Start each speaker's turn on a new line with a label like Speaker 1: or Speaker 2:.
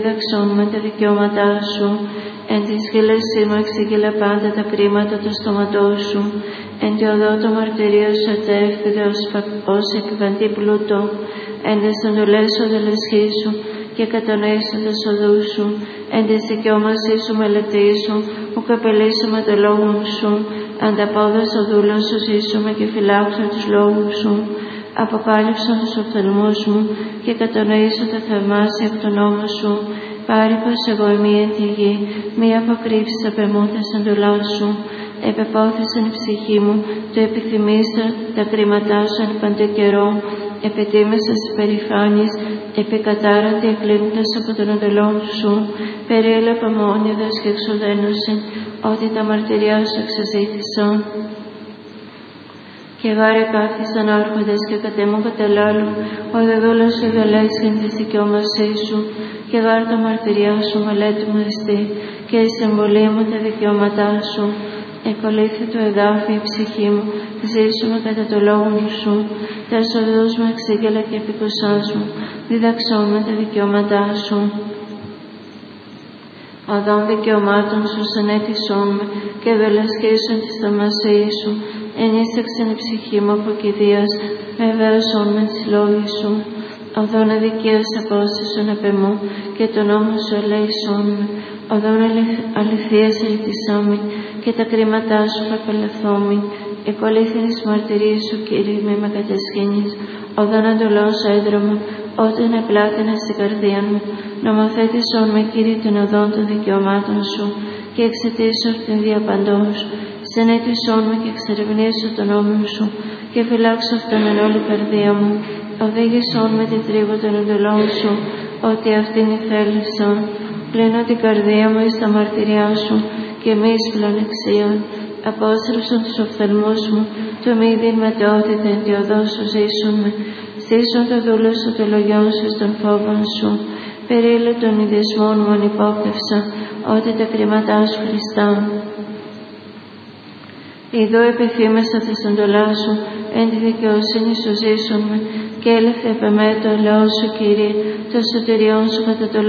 Speaker 1: διδαξώνουμε τα δικαιώματά σου. Εν τη σκέλεσή μου εξήγηλα πάντα τα κρίματα του στόματός σου. Εν τη οδό το μαρτυρίο σου ατεύθυδε ως εκβαντή πλούτο. Εν τες εντολές σου δελεσχήσου και κατανοήσου τες οδούς σου. Εν τες δικαιώμασή σου μελετήσου, που καπελίσουμε το λόγο σου. Ανταπόδοσο δούλο σου ζήσουμε και φυλάξω τους λόγους σου. Αποκάλυψαν τους οφθαλμούς μου και κατανοήσω τα θαυμάσια από τον νόμο σου. Πάρικος εγώ ημί εν τη γη, μη αποκρύψεις απ' εμού τας εντολάς σου. Επεπόθησαν η ψυχή μου, το επιθυμήσα τα κρίματά σου εν παντέ καιρό. Επετίμησα στις περηφάνειες, επικατάρατη εκλίνοντας από τον εντολόν σου. Περιέλεπα μόνιδος και εξουδένωση, ότι τα μαρτυριά σου εξαζήθησαν. Και γάρε κάθισαν άρχοντες και κατέμουν καταλάλουν, ο δεδούλος σου δολέσχεν της δικαιώμασής σου, και γάρ τα μαρτυριά σου μελέτη μου εστί, και η συμβολή μου τα δικαιώματά σου. Εκολύθη του εδάφη η ψυχή μου, ζήσουμε κατά το λόγο σου, τα οδούς μου εξήγελα και επικουσάς μου, διδαξώμε τα δικαιώματά σου. Οδόν δικαιωμάτων σου συνέτησόν με και δελεσχήσουν τη θαυμασία σου. Ενίσταξεν η ψυχή μου από κηδείας, με βέωσόν με τις λόγοι σου. Οδόν αδικίας απόστασον απ' εμού και τον νόμο σου ελέησόν με. Οδόν αληθείας ελτισόμη και τα κρίματά σου παπελαθόμη. Εκολύθην εις μαρτυρίες σου, Κύριε, μη με κατασχήνεις. Οδόν αντολών σου έδρομο, όταν επλάτηνα στην καρδία μου. Νομοθέτησόν με, Κύριε, των οδών των δικαιωμάτων σου και εξαιτήσου την διαπαντός. Συνέτησόν με και εξερευνήσου τον νόμο σου και φυλάξω αυτόν εν όλη καρδία μου. Οδήγησόν με την τρύβο των εντολών σου, ότι αυτήν ηθέλησον. Πλύνω την καρδία μου εις τα μαρτυριά σου και μη εις πλονεξίων. Απόστρεψον τους οφθαλμούς μου, το μη δυνατότητα εν τη οδό σου ζήσουν με. Στήσουν το δούλο σου το λογιόν σου στον φόβον σου. Περίλου των ιδεσμών μου ανυπόπτευσα, ότι τα κρίματά σου Χριστά. Ιδώ επιθύμεσα θες εντολά σου, εν τη δικαιοσύνη σου ζήσουν με, και έλευθε επ' εμέ το ελαιό σου, Κύριε, το σωτηριόν σου κατά το